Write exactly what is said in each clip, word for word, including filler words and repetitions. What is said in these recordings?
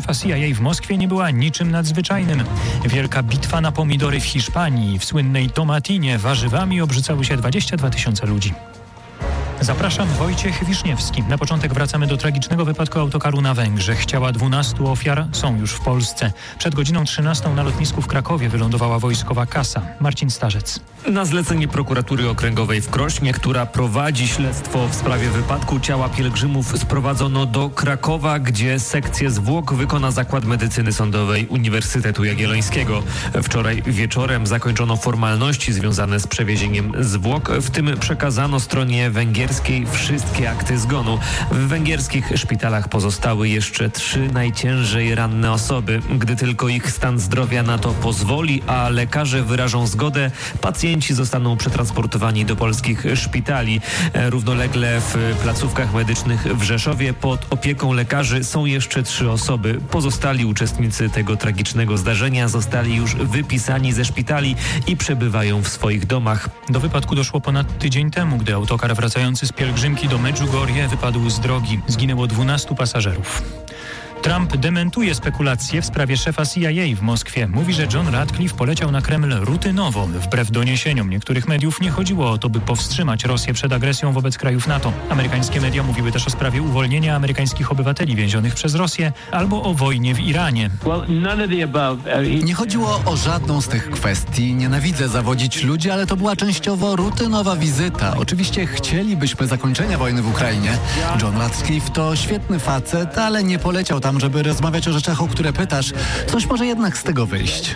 szefa C I A w Moskwie nie była niczym nadzwyczajnym. Wielka bitwa na pomidory w Hiszpanii. W słynnej Tomatinie warzywami obrzucały się dwadzieścia dwa tysiące ludzi. Zapraszam, Wojciech Wiszniewski. Na początek wracamy do tragicznego wypadku autokaru na Węgrzech. Ciała dwunastu ofiar są już w Polsce. Przed godziną trzynastą na lotnisku w Krakowie wylądowała wojskowa kasa. Marcin Starzec. Na zlecenie prokuratury okręgowej w Krośnie, która prowadzi śledztwo w sprawie wypadku, ciała pielgrzymów sprowadzono do Krakowa, gdzie sekcję zwłok wykona Zakład Medycyny Sądowej Uniwersytetu Jagiellońskiego. Wczoraj wieczorem zakończono formalności związane z przewiezieniem zwłok, w tym przekazano stronie węgierskiej wszystkie akty zgonu. W węgierskich szpitalach pozostały jeszcze trzy najciężej ranne osoby. Gdy tylko ich stan zdrowia na to pozwoli, a lekarze wyrażą zgodę, pacjenci zostaną przetransportowani do polskich szpitali. Równolegle w placówkach medycznych w Rzeszowie pod opieką lekarzy są jeszcze trzy osoby. Pozostali uczestnicy tego tragicznego zdarzenia zostali już wypisani ze szpitali i przebywają w swoich domach. Do wypadku doszło ponad tydzień temu, gdy autokar wracający z pielgrzymki do Medjugorje wypadł z drogi. Zginęło dwunastu pasażerów. Trump dementuje spekulacje w sprawie szefa C I A w Moskwie. Mówi, że John Ratcliffe poleciał na Kreml rutynowo. Wbrew doniesieniom niektórych mediów nie chodziło o to, by powstrzymać Rosję przed agresją wobec krajów NATO. Amerykańskie media mówiły też o sprawie uwolnienia amerykańskich obywateli więzionych przez Rosję albo o wojnie w Iranie. Nie chodziło o żadną z tych kwestii. Nienawidzę zawodzić ludzi, ale to była częściowo rutynowa wizyta. Oczywiście chcielibyśmy zakończenia wojny w Ukrainie. John Ratcliffe to świetny facet, ale nie poleciał tam, żeby rozmawiać o rzeczach, o które pytasz. Coś może jednak z tego wyjść.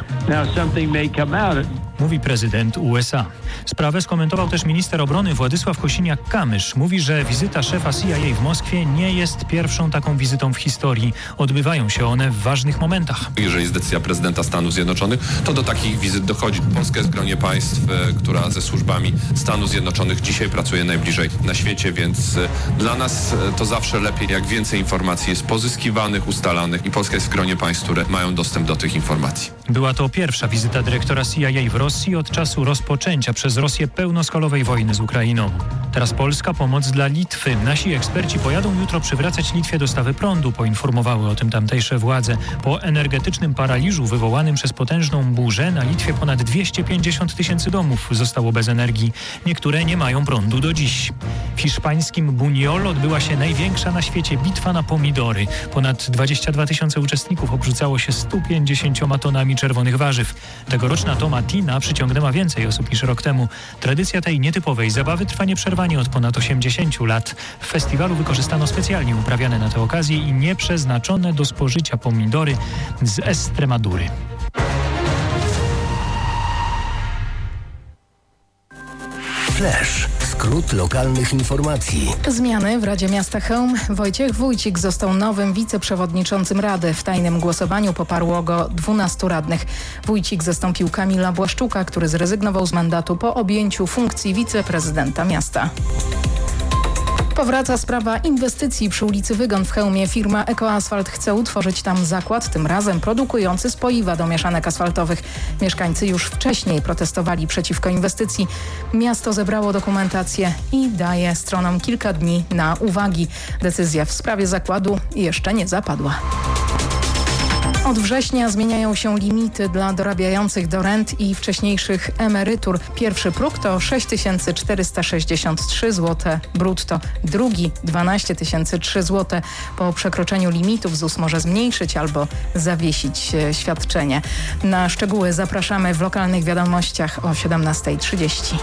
Mówi prezydent U S A. Sprawę skomentował też minister obrony Władysław Kosiniak-Kamysz. Mówi, że wizyta szefa C I A w Moskwie nie jest pierwszą taką wizytą w historii. Odbywają się one w ważnych momentach. Jeżeli jest decyzja prezydenta Stanów Zjednoczonych, to do takich wizyt dochodzi. Polska jest w gronie państw, która ze służbami Stanów Zjednoczonych dzisiaj pracuje najbliżej na świecie, więc dla nas to zawsze lepiej, jak więcej informacji jest pozyskiwanych, ustalanych i Polska jest w gronie państw, które mają dostęp do tych informacji. Była to pierwsza wizyta dyrektora C I A w Rosji od czasu rozpoczęcia przez Rosję pełnoskalowej wojny z Ukrainą. Teraz Polska, pomoc dla Litwy. Nasi eksperci pojadą jutro przywracać Litwie dostawy prądu, poinformowały o tym tamtejsze władze. Po energetycznym paraliżu wywołanym przez potężną burzę na Litwie ponad dwieście pięćdziesiąt tysięcy domów zostało bez energii. Niektóre nie mają prądu do dziś. W hiszpańskim Buñol odbyła się największa na świecie bitwa na pomidory. Ponad dwadzieścia dwa tysiące uczestników obrzucało się stu pięćdziesięcioma tonami czerwonych warzyw. Tegoroczna Tomatina przyciągnęła więcej osób niż rok temu. Tradycja tej nietypowej zabawy trwa nieprzerwanie od ponad osiemdziesięciu lat. W festiwalu wykorzystano specjalnie uprawiane na tę okazję i nieprzeznaczone do spożycia pomidory z Estremadury. Flash. Skrót lokalnych informacji. Zmiany w Radzie Miasta Chełm. Wojciech Wójcik został nowym wiceprzewodniczącym Rady. W tajnym głosowaniu poparło go dwunastu radnych. Wójcik zastąpił Kamila Błaszczuka, który zrezygnował z mandatu po objęciu funkcji wiceprezydenta miasta. Powraca sprawa inwestycji przy ulicy Wygon w Chełmie. Firma Ekoasfalt chce utworzyć tam zakład, tym razem produkujący spoiwa do mieszanek asfaltowych. Mieszkańcy już wcześniej protestowali przeciwko inwestycji. Miasto zebrało dokumentację i daje stronom kilka dni na uwagi. Decyzja w sprawie zakładu jeszcze nie zapadła. Od września zmieniają się limity dla dorabiających do rent i wcześniejszych emerytur. Pierwszy próg to sześć tysięcy czterysta sześćdziesiąt trzy złote brutto, drugi dwanaście tysięcy trzy złote. Po przekroczeniu limitów Z U S może zmniejszyć albo zawiesić świadczenie. Na szczegóły zapraszamy w lokalnych wiadomościach o siedemnasta trzydzieści.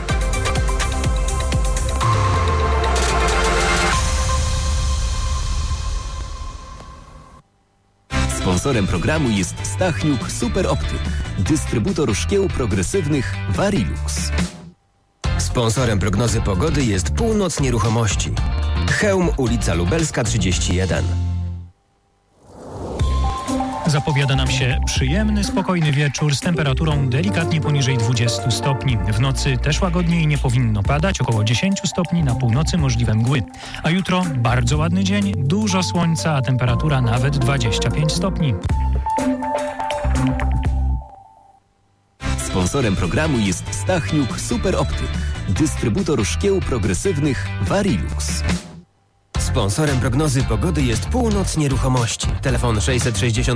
Sponsorem programu jest Stachniuk Super Optyk, dystrybutor szkieł progresywnych Varilux. Sponsorem prognozy pogody jest Północ Nieruchomości. Chełm, ulica Lubelska trzydzieści jeden. Zapowiada nam się przyjemny, spokojny wieczór z temperaturą delikatnie poniżej dwudziestu stopni. W nocy też łagodniej nie powinno padać, około dziesięciu stopni, na północy możliwe mgły. A jutro bardzo ładny dzień, dużo słońca, a temperatura nawet dwadzieścia pięć stopni. Sponsorem programu jest Stachniuk Super Optyk, dystrybutor szkieł progresywnych Varilux. Sponsorem prognozy pogody jest Północ Nieruchomości. Telefon sześćset sześćdziesiąt